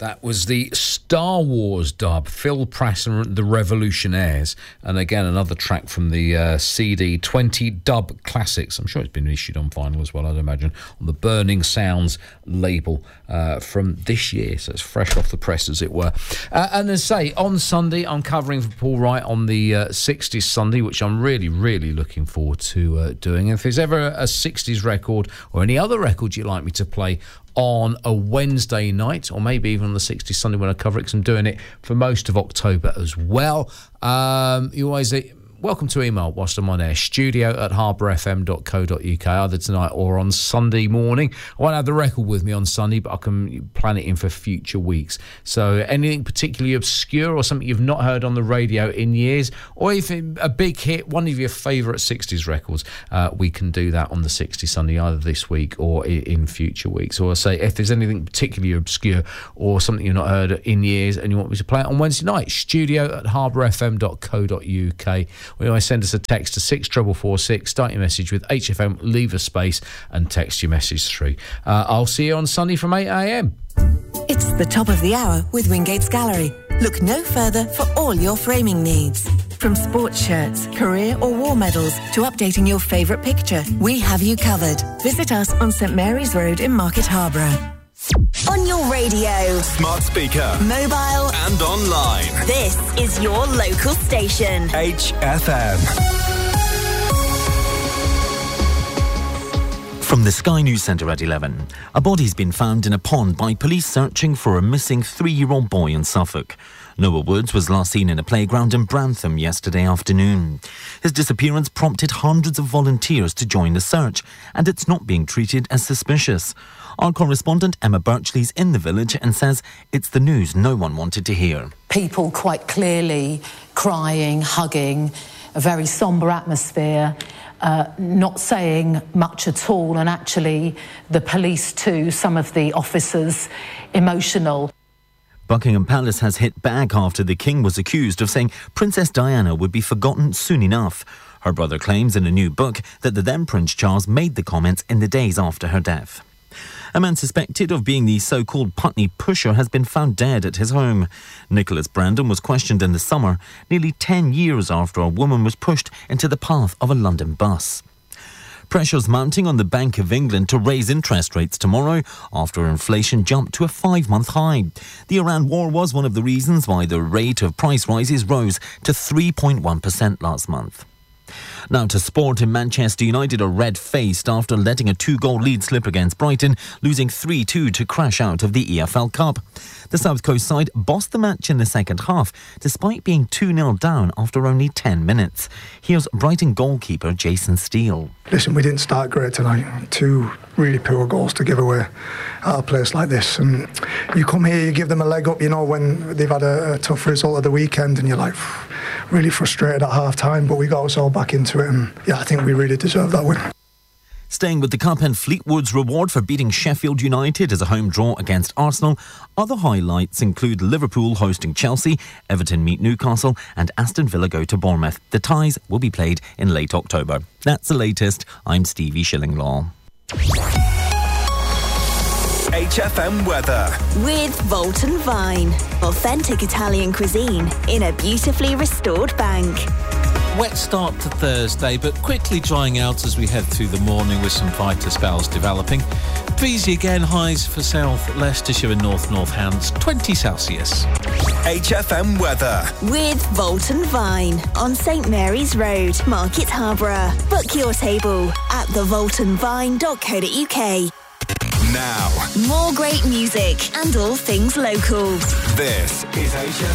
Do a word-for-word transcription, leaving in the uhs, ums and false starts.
That was the Star Wars dub, Phil Pratt and the Revolutionaires. And again, another track from the uh, C D twenty Dub Classics. I'm sure it's been issued on vinyl as well, I'd imagine, on the Burning Sounds label uh, from this year. So it's fresh off the press, as it were. Uh, and as I say, on Sunday, I'm covering for Paul Wright on the uh, sixties Sunday, which I'm really, really looking forward to uh, doing. If there's ever a sixties record or any other record you'd like me to play on a Wednesday night, or maybe even on the sixties Sunday when I cover it, because I'm doing it for most of October as well. Um, you always welcome to email whilst I'm on air, studio at harbour f m dot co dot u k, either tonight or on Sunday morning. I won't have the record with me on Sunday, but I can plan it in for future weeks. So anything particularly obscure or something you've not heard on the radio in years, or if a big hit, one of your favourite sixties records, uh, we can do that on the sixties Sunday, either this week or in future weeks. Or I say, if there's anything particularly obscure or something you've not heard in years and you want me to play it on Wednesday night, studio at harbour f m dot co dot u k. We always send us a text to six four four six, start your message with H F M, leave a space and text your message through. Uh, I'll see you on Sunday from eight a m. It's the top of the hour with Wingate's Gallery. Look no further for all your framing needs. From sports shirts, career or war medals to updating your favourite picture, we have you covered. Visit us on St Mary's Road in Market Harborough. On your radio, smart speaker, mobile and online. This is your local station. H F M. From the Sky News Centre at eleven, a body's been found in a pond by police searching for a missing three-year-old boy in Suffolk. Noah Woods was last seen in a playground in Brantham yesterday afternoon. His disappearance prompted hundreds of volunteers to join the search, and it's not being treated as suspicious. Our correspondent Emma Birchley's in the village and says it's the news no one wanted to hear. People quite clearly crying, hugging, a very sombre atmosphere, uh, not saying much at all, and actually the police too, some of the officers, emotional. Buckingham Palace has hit back after the King was accused of saying Princess Diana would be forgotten soon enough. Her brother claims in a new book that the then Prince Charles made the comments in the days after her death. A man suspected of being the so-called Putney pusher has been found dead at his home. Nicholas Brandon was questioned in the summer, nearly ten years after a woman was pushed into the path of a London bus. Pressures mounting on the Bank of England to raise interest rates tomorrow after inflation jumped to a five-month high. The Iran war was one of the reasons why the rate of price rises rose to three point one percent last month. Now to sport. In Manchester United are red-faced after letting a two-goal lead slip against Brighton, losing three two to crash out of the E F L Cup. The South Coast side bossed the match in the second half, despite being two nil down after only ten minutes. Here's Brighton goalkeeper Jason Steele. Listen, we didn't start great tonight. Two really poor goals to give away at a place like this. And you come here, you give them a leg up, you know, when they've had a, a tough result at the weekend, and you're like, really frustrated at half-time, but we got us all back into it, and yeah, I think we really deserve that win. Staying with the Cup and Fleetwood's reward for beating Sheffield United as a home draw against Arsenal, other highlights include Liverpool hosting Chelsea, Everton meet Newcastle, and Aston Villa go to Bournemouth. The ties will be played in late October. That's the latest. I'm Stevie Shillinglaw. H F M weather. With Volton Vine. Authentic Italian cuisine in a beautifully restored bank. Wet start to Thursday, but quickly drying out as we head through the morning with some brighter spells developing. Breezy again, highs for South Leicestershire and North Northants, twenty Celsius. H F M weather. With Volton Vine on St Mary's Road, Market Harborough. Book your table at the volton vine dot co dot u k. Now, more great music and all things local. This is H F M.